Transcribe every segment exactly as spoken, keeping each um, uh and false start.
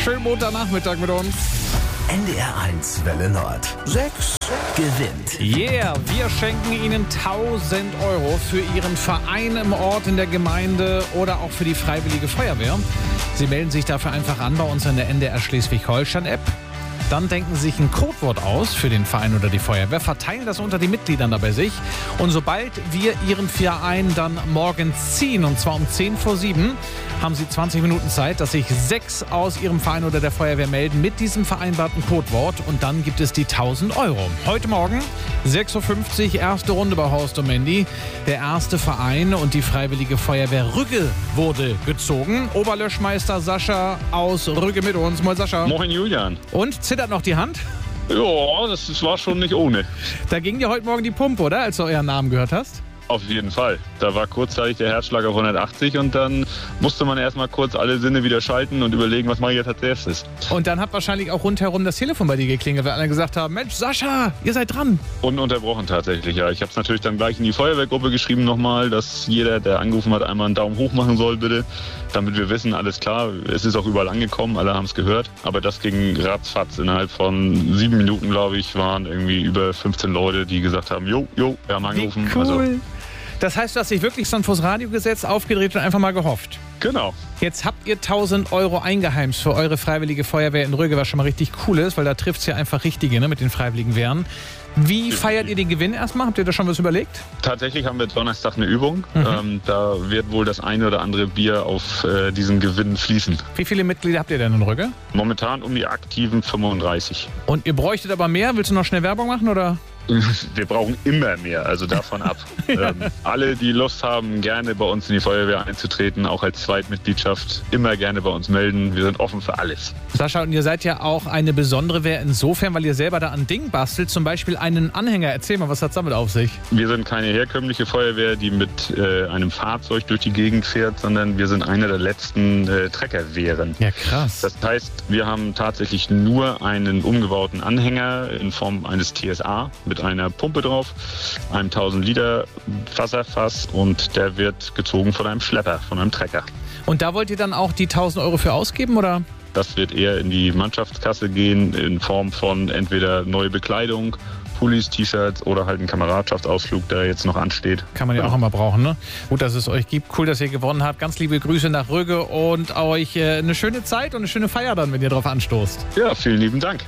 Schönen Montagnachmittag mit uns. N D R eins Welle Nord. Sechs gewinnt. Yeah, wir schenken Ihnen tausend Euro für Ihren Verein im Ort, in der Gemeinde oder auch für die Freiwillige Feuerwehr. Sie melden sich dafür einfach an bei uns in der N D R Schleswig-Holstein-App. Dann denken Sie sich ein Codewort aus für den Verein oder die Feuerwehr, verteilen das unter die Mitgliedern da bei sich. Und sobald wir Ihren Verein dann morgens ziehen, und zwar um zehn vor sieben, haben Sie zwanzig Minuten Zeit, dass sich sechs aus Ihrem Verein oder der Feuerwehr melden mit diesem vereinbarten Codewort. Und dann gibt es die tausend Euro. Heute Morgen, sechs Uhr fünfzig, erste Runde bei Horst und Mandy. Der erste Verein und die Freiwillige Feuerwehr Rügge wurde gezogen. Oberlöschmeister Sascha aus Rügge mit uns. Moin Sascha. Moin Julian. Und zittert noch die Hand? Ja, das, das war schon nicht ohne. Da ging dir heute Morgen die Pumpe, oder? Als du euren Namen gehört hast? Auf jeden Fall. Da war kurzzeitig der Herzschlag auf hundertachtzig und dann musste man erstmal kurz alle Sinne wieder schalten und überlegen, was mache ich jetzt als erstes. Und dann hat wahrscheinlich auch rundherum das Telefon bei dir geklingelt, weil alle gesagt haben, Mensch, Sascha, ihr seid dran. Ununterbrochen tatsächlich, ja. Ich habe es natürlich dann gleich in die Feuerwehrgruppe geschrieben nochmal, dass jeder, der angerufen hat, einmal einen Daumen hoch machen soll, bitte. Damit wir wissen, alles klar, es ist auch überall angekommen, alle haben es gehört. Aber das ging ratzfatz. Innerhalb von sieben Minuten, glaube ich, waren irgendwie über fünfzehn Leute, die gesagt haben, jo, jo, wir haben angerufen. Wie cool. Also, das heißt, du hast dich wirklich dann vors Radio gesetzt, aufgedreht und einfach mal gehofft. genau. Jetzt habt ihr tausend Euro eingeheimst für eure Freiwillige Feuerwehr in Rügge, was schon mal richtig cool ist, weil da trifft es ja einfach Richtige, ne, mit den Freiwilligen Wehren. Wie feiert ihr den Gewinn erstmal? Habt ihr da schon was überlegt? Tatsächlich haben wir Donnerstag eine Übung. Mhm. Ähm, da wird wohl das eine oder andere Bier auf äh, diesen Gewinn fließen. Wie viele Mitglieder habt ihr denn in Rügge? Momentan um die aktiven fünfunddreißig. Und ihr bräuchtet aber mehr? Willst du noch schnell Werbung machen, oder? Wir brauchen immer mehr, also davon ab. Ja. ähm, alle, die Lust haben, gerne bei uns in die Feuerwehr einzutreten, auch als Zweitmitgliedschaft, immer gerne bei uns melden. Wir sind offen für alles. Sascha, und ihr seid ja auch eine besondere Wehr insofern, weil ihr selber da an Dingen bastelt, zum Beispiel einen Anhänger. Erzähl mal, was hat's damit auf sich? Wir sind keine herkömmliche Feuerwehr, die mit äh, einem Fahrzeug durch die Gegend fährt, sondern wir sind eine der letzten äh, Treckerwehren. Ja, krass. Das heißt, wir haben tatsächlich nur einen umgebauten Anhänger in Form eines T S A mit einer Pumpe drauf, einem tausend Liter Wasserfass, und der wird gezogen von einem Schlepper, von einem Trecker. Und da wollt ihr dann auch die tausend Euro für ausgeben, oder? Das wird eher in die Mannschaftskasse gehen, in Form von entweder neue Bekleidung, Pullis, T-Shirts oder halt ein Kameradschaftsausflug, der jetzt noch ansteht. Kann man ja auch immer brauchen, ne? Gut, dass es euch gibt. Cool, dass ihr gewonnen habt. Ganz liebe Grüße nach Rügge und euch äh, eine schöne Zeit und eine schöne Feier dann, wenn ihr drauf anstoßt. Ja, vielen lieben Dank.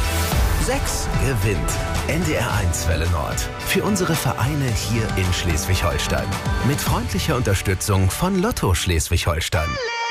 Sechs gewinnt. N D R eins Welle Nord. Für unsere Vereine hier in Schleswig-Holstein. Mit freundlicher Unterstützung von Lotto Schleswig-Holstein.